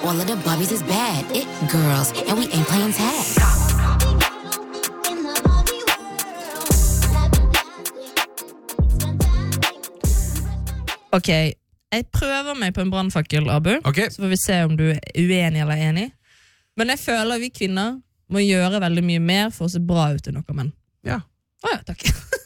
All of the Barbies is bad. It girls, and we ain't playing tag. Ok, jeg prøver meg på en brannfakkel, Abu. Okay. Så får vi se om du er uenig eller enig. Men jeg føler vi kvinner må gjøre veldig mye mer for å se bra ut til noen menn. Ja. Åja, takk.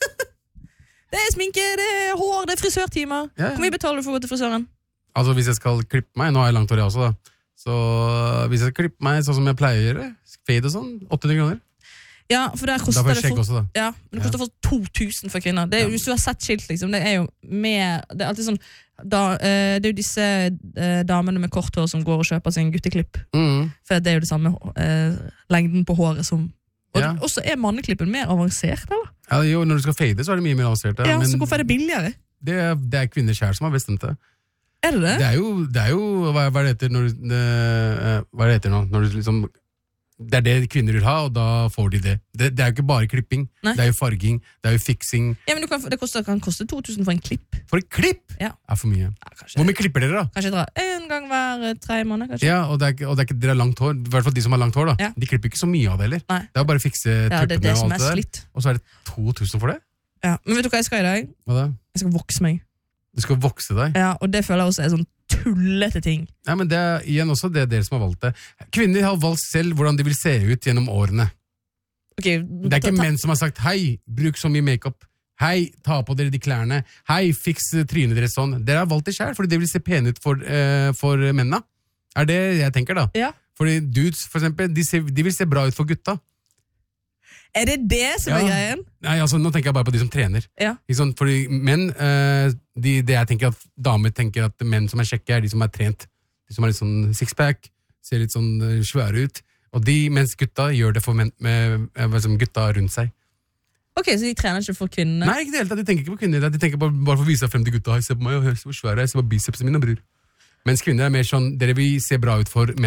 Det er sminke, det er hår, det er frisørtimer. Ja. Hvor mye betaler du for å gå til frisøren? Altså hvis jeg skal klippe meg, nå har jeg langt hår jeg også da. Så hvis jeg skal klippe meg sånn som jeg pleier å gjøre, fade og sånn, 800 kroner. Ja, for der koster da får jeg det skjegg også da. Ja, men det koster for 2000 for kvinner. Det er jo, hvis du har sett skilt, liksom, det er jo mer, det er alltid sånn, det er jo disse damene med kort hår som går og kjøper sin gutteklipp. For det er jo det samme lengden på håret som, og så er manneklippen mer avansert, eller? Ja, jo, når du skal fade så er det mye mer avansert. Ja, men så hvorfor er det billigere? Det er kvinner selv som har bestemt det. Er det det? Det er jo hva det heter når hva det heter nå, når du liksom det er det kvinner vil ha, og da får de det. Det er jo ikke bare klipping. Nei. Det er jo farging, det er jo fiksing. Ja, men det kan koste 2000 for en klipp. For en klipp? Ja. Er for mye. Ja, hvor mye klipper dere da? Kanskje en gang hver 3 måneder, kanskje. Ja, og det er ikke dere har langt hår. I hvert fall de som har langt hår da. Ja. De klipper ikke så mye av det heller. Nei. Det er bare å fikse tuppene og alt det der. Slitt. Og så er det 2000 for det. Ja, men vet du hva jeg skal i dag? Hva da? Jeg skal vokse meg. Du skal vokse deg? Ja, og det føler jeg også er sånn tullete ting. Ja, men det er igjen også det dere som har valgt det. Kvinner har valgt selv hvordan de vil se ut gjennom årene. Okay, det er ikke menn som har sagt hei, bruk så mye makeup. Hei, ta på dere de klærne. Hei, fiks trynet deres sånn. Dere har valgt det selv, fordi det vil se pene ut for mennene. Er det jeg tenker da? Ja. Fordi dudes, for eksempel, de vil se bra ut for gutta. Er det det som er greien? Nei, altså, nå tenker jeg bare på de som trener. Ja. Sånn, fordi menn, det jeg tenker at damer tenker at menn som er kjekke er de som er trent. De som har litt sånn sixpack, ser litt sånn svære ut. Og mens gutta gjør det for menn, med gutta rundt seg. Ok, så de trener ikke for kvinnene? Nei, ikke det hele tatt. De tenker ikke på kvinner. De tenker bare for å vise seg frem til gutta. Se på meg, se hvor svær jeg er, se på bicepsen min og bror. Mens kvinner er mer sånn, dere vil se bra ut for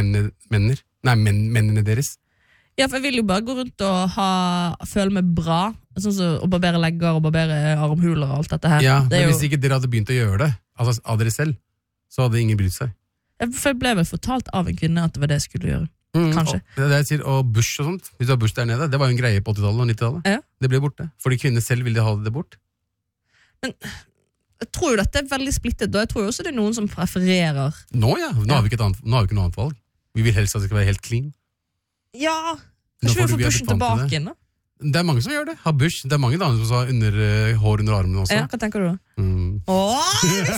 mennene deres. Ja, for jeg vil jo bare gå rundt og føle meg bra, sånn som å barbere legger og barbere armhuler og alt dette her. Ja, men hvis ikke dere hadde begynt å gjøre det, altså av dere selv, så hadde ingen brydd seg. For jeg ble vel fortalt av en kvinne at det var det jeg skulle gjøre. Kanskje. Det er det jeg sier, og Bush og sånt, hvis du har Bush der nede, det var jo en greie på 80-tallet og 90-tallet. Ja. Det ble borte, fordi kvinner selv ville ha det bort. Men jeg tror jo dette er veldig splittet, og jeg tror jo også det er noen som prefererer. Nå har vi ikke noe annet valg. Vi vil helst at det skal være helt clean. Ja, kanskje vi får Bushen tilbake igjen da? Det er mange som gjør det. Har Bush. Det er mange damer som har hår under armene også. Ja, hva tenker du da?